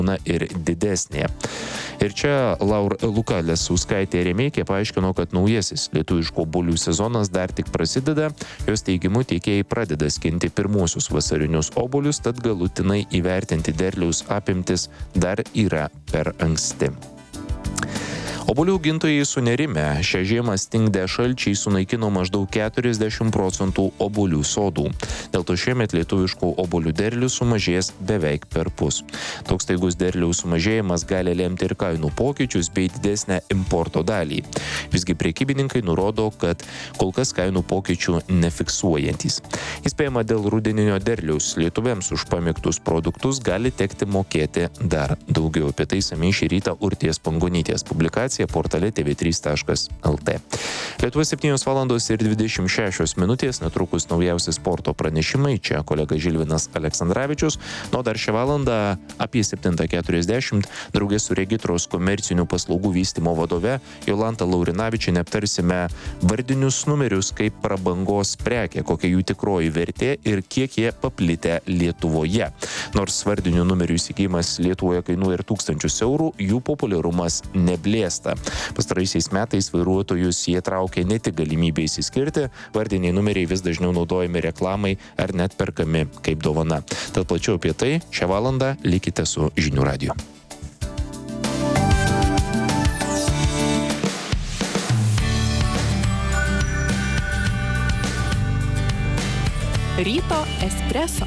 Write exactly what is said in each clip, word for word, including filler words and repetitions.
na ir didesnė. Ir čia Laura Luka Lesauskaitė Remeikė paaiškino, kad naujasis lietuviškų obuolių sezonas dar tik prasideda. Jos teigimu tiekėjai pradeda skinti pirmuosius vasarinius obuolius, tad galutinai įvertinti derliaus apimtis dar yra per anksti. Obuolių augintojai sunerime. Šią žiemą stingdę šalčiai sunaikino maždaug keturiasdešimt procentų obuolių sodų. Dėl to šiemet lietuviškų obuolių derlius sumažės beveik perpus. Toks staigus derliaus sumažėjimas gali lemti ir kainų pokyčius bei didesnę importo dalį. Visgi prekybininkai nurodo, kad kol kas kainų pokyčių nefiksuojantys. Įspėjama dėl rudeninio derliaus. Lietuviams už pamėgtus produktus gali tekti mokėti dar daugiau. Apie tai išsamiai šį rytą Urtės Pangonytės publikacija portale t v trys taškas l t. Lietuvos septynios valandos ir dvidešimt šešios minutės, netrukus naujausi sporto pranešimai, čia kolega Žilvinas Aleksandravičius, nuo dar šią valandą apie septintą keturiasdešimt draugė su Regitros komercinių paslaugų vystymo vadove Jolanta Laurinavičienė aptarsime vardinius numerius kaip prabangos prekė, kokia jų tikroji vertė ir kiek jie paplitę Lietuvoje. Nors vardinių numerių įsigijimas Lietuvoje kainuoja ir tūkstančius eurų, jų populiarumas neblėsta. Pastaraisiais metais vairuotojus jie traukia ne tik galimybė išsiskirti, vardiniai numeriai vis dažniau naudojami reklamai ar net perkami kaip dovana. Tad plačiau apie tai šią valandą likite su Žinių radiju. Ryto espreso.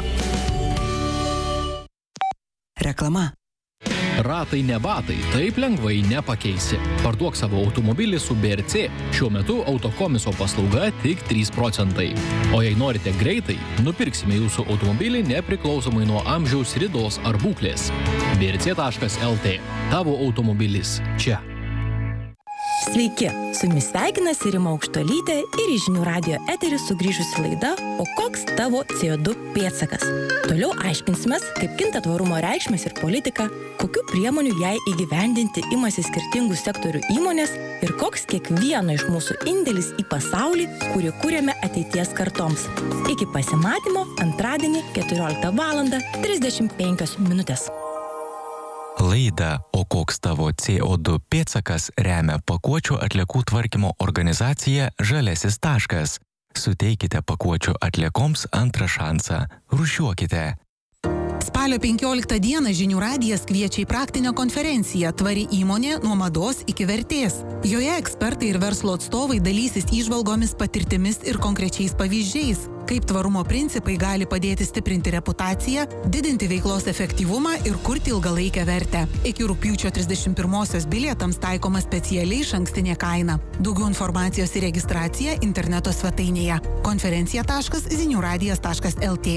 Reklama. Ratai ne batai, taip lengvai nepakeisi. Parduok savo automobilį su B R C. Šiuo metu autokomiso paslauga tik trys procentai. O jei norite greitai, nupirksime jūsų automobilį nepriklausomai nuo amžiaus, ridos ar būklės. b r c taškas l t. Tavo automobilis čia. Sveiki, su jumis sveikinasi Rima Aukštuolytė ir į Žinių radijo eterį sugrįžusi laida O koks tavo C O du pėdsakas? Toliau aiškinsimės, kaip kinta tvarumo reikšmės ir politika, kokių priemonių jai įgyvendinti imasi skirtingų sektorių įmonės ir koks kiekvieno iš mūsų indėlis į pasaulį, kurį kūrėme ateities kartoms. Iki pasimatymo antradienį keturioliktą valandą trisdešimt penkios minutės. Laidą O koks tavo C O du pėdsakas remia pakuočių atliekų tvarkymo organizacija Žaliasis taškas. Suteikite pakuočių atliekoms antrą šansą. Rūšiuokite. Spalio penkioliktą dieną Žinių radijas kviečia į praktinę konferenciją Tvari įmonė nuo mados iki vertės. Joje ekspertai ir verslo atstovai dalysis įžvalgomis, patirtimis ir konkrečiais pavyzdžiais, kaip tvarumo principai gali padėti stiprinti reputaciją, didinti veiklos efektyvumą ir kurti ilgalaikę vertę. Iki rugpjūčio trisdešimt pirmosios bilietams taikoma specialiai išankstinė kaina. Daugiau informacijos ir registracija interneto svetainėje konferencija taškas zinių radijas taškas l t.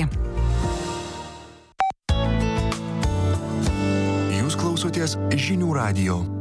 Jūs klausotės Žinių radijo.